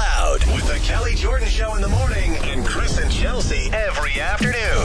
loud with the Kelly Jordan Show in the morning and Chris and Chelsea every afternoon.